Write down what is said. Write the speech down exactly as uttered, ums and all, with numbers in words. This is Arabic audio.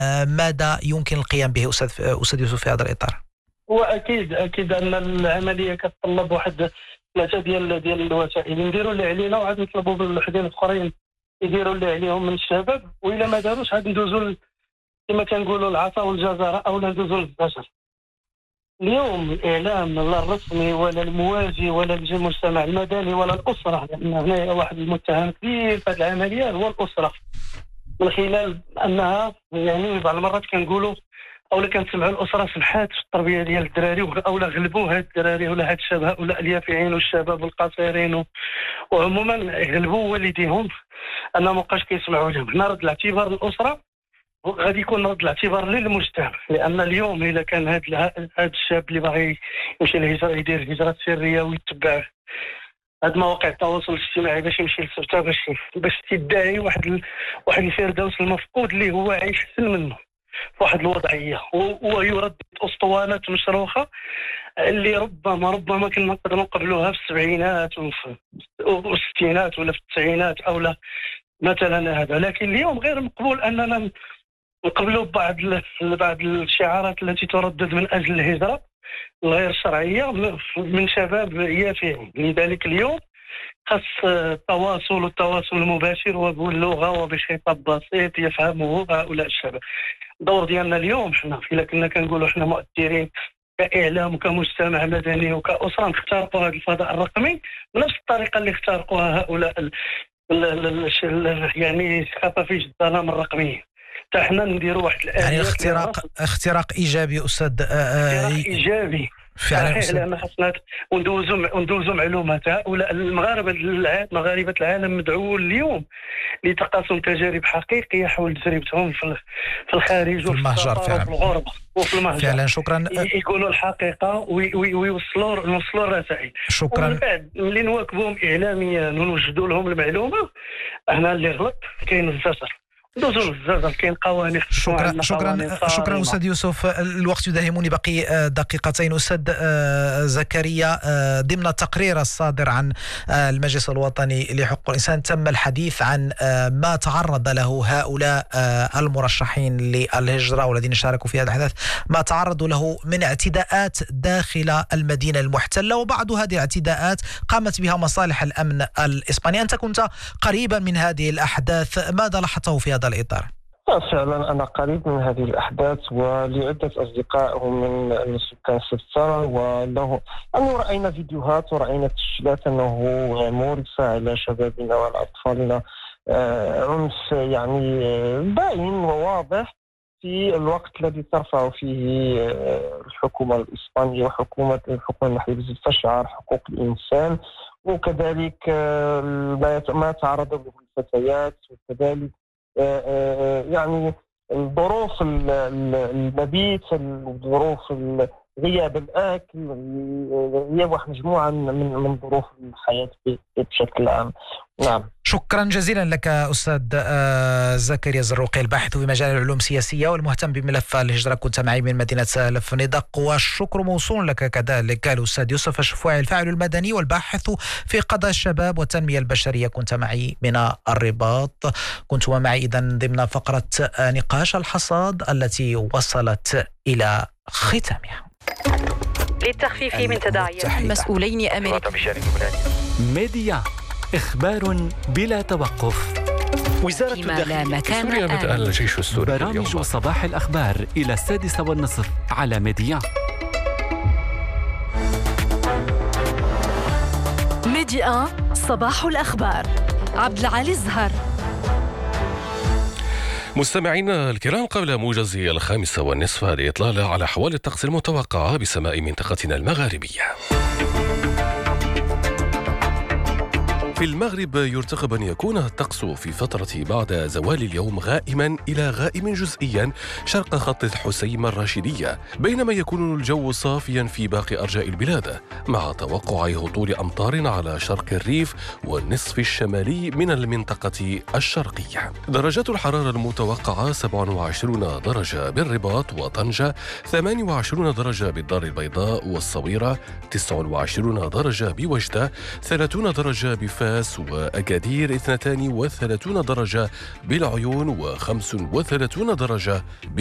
ماذا يمكن القيام به أستاذ أستاذ يوسف في هذا الإطار؟ واكيد اكيد ان العمليه كتطلب واحد ثلاثه ديال ديال الوسائل، نديروا اللي علينا وعاد نطلبوا من الوحدين الاخرين يديروا اللي عليهم من الشباب، والا ما داروش عاد ندوزوا كما كنقولوا العصا والجزره او ندوزوا للبشر. اليوم الاعلام لا الرسمي ولا الموازي ولا المجتمع المدني ولا الاسره، لان هنا واحد المتهم كبير في هذه العمليه هو الاسره، من خلال انها يعني بعض المرات كنقولوا اولا كنسمعوا الاسره سمحات في التربيه ديال الدراري، اولا غلبوا هاد الدراري ولا هاد الشباب هؤلاء اليافعين والشباب القصيرين وعموما غلبوا والديهم انهم مابقاش كيسمعوا لهم. هنا رد الاعتبار للاسره غادي يكون رد الاعتبار للمجتمع، لان اليوم اذا كان هاد هاد الشاب اللي باغي يمشي للهجره يدير هجره سريه ويتبع هاد مواقع التواصل الاجتماعي باش يمشي للسبته باش باش تدعي واحد ال... واحد الفردوس المفقود اللي هو عايش احسن منه في واحد الوضعيه، ويردد اسطوانات مشروخه اللي ربما ربما كنا نقدروا نقبلوها في السبعينات والستينات ولا في التسعينات او لا مثلا هذا، لكن اليوم غير مقبول اننا نقبلوا بعض بعض الشعارات التي تردد من اجل الهجره الغير الشرعيه من شباب يافعين. لذلك اليوم خاص التواصل والتواصل المباشر وباللغه وبخطاب بسيط يفهمه هؤلاء الشباب. الدور ديالنا اليوم حنا الا كنا كنقولوا حنا مؤثرين كاعلام وكمجتمع مدني وكاسره نخترقوا هذا الفضاء الرقمي بنفس الطريقه اللي اخترقوها هؤلاء ال ال يعني خفافيش الظلام الرقميين، حتى حنا نديروا واحد يعني اختراق اختراق ايجابي استاذ اختراق ايجابي فعلا، لان خاصنا وندوزوا وندوزوا معلومات هؤلاء المغاربه مغاربه العالم مدعوون اليوم لتقاسم تجارب حقيقيه حول تجربتهم في في الخارج وفي المهجر فعلا، وفي الغربه وفي المهجر فعلا. شكرا. يقولوا الحقيقه ويوصلوا يوصلوا الرسائل. شكرا. ومن بعد ملي نواكبوهم اعلاميا ونوجدوا لهم المعلومه، هنا اللي غلط كاين الزجر دوزوا الزجر، كاين قوانين. شكرا شكرا شكرا استاذ يوسف. الوقت يداهمني، بقي دقيقتين. استاذ زكريا، ضمن التقرير الصادر عن المجلس الوطني لحقوق الانسان تم الحديث عن ما تعرض له هؤلاء المرشحين للهجره والذين شاركوا في هذا الحدث، ما تعرضوا له من اعتداءات داخل المدينه المحتله، وبعض هذه الاعتداءات قامت بها مصالح الامن الاسباني. انت كنت قريبا من هذه الاحداث، ماذا لاحظته في هذا الإطار؟ فعلا أنا قريب من هذه الأحداث، ولعدة أصدقاء من سكان سبتة، وله أنه رأينا فيديوهات ورأينا تسجيلات أنه مورس على شبابنا وعلى أطفالنا عنف يعني باين وواضح في الوقت الذي ترفع فيه الحكومة الإسبانية وحكومة الحكومة المحلية تشعر حقوق الإنسان، وكذلك ما تعرض له الفتيات، وكذلك يعني الظروف المبيت، الظروف غياب الأكل، غياب واحد مجموعة من من ظروف الحياة بشكل عام. نعم. شكرا جزيلا لك أستاذ زكريا الزروقي، الباحث في مجال العلوم السياسية والمهتم بملف الهجرة، كنت معي من مدينة لفندق. والشكر موصول لك كذلك الأستاذ يوسف الشفواعي، الفاعل المدني والباحث في قضايا الشباب والتنمية البشرية، كنت معي من الرباط. كنتم معي إذن ضمن فقرة نقاش الحصاد التي وصلت إلى ختامها. للتخفيف من تداعيات مسؤولين أمريكيين. ميديا، إخبار بلا توقف. وزارة الداخلية سوريا بدأ الجيش السوري برامج صباح الأخبار إلى السادسة والنصف على ميديا. ميديا صباح الأخبار. عبد العالي الزهر. مستمعينا الكرام، قبل موجز الخامسة والنصف هذه إطلالة على أحوال الطقس المتوقعة بسماء منطقتنا المغاربية. في المغرب يرتقب أن يكون الطقس في فترة بعد زوال اليوم غائما إلى غائم جزئيا شرق خط الحسيمة الراشدية، بينما يكون الجو صافيا في باقي أرجاء البلاد، مع توقع هطول أمطار على شرق الريف والنصف الشمالي من المنطقة الشرقية. درجات الحرارة المتوقعة سبعة وعشرين درجة بالرباط وطنجة، ثمانية وعشرين درجة بالدار البيضاء والصويرة، تسعة وعشرين درجة بوجدة، ثلاثين درجة بفاس بالراس، وأكادير اثنتين وثلاثون درجة بالعيون وخمس وثلاثون درجة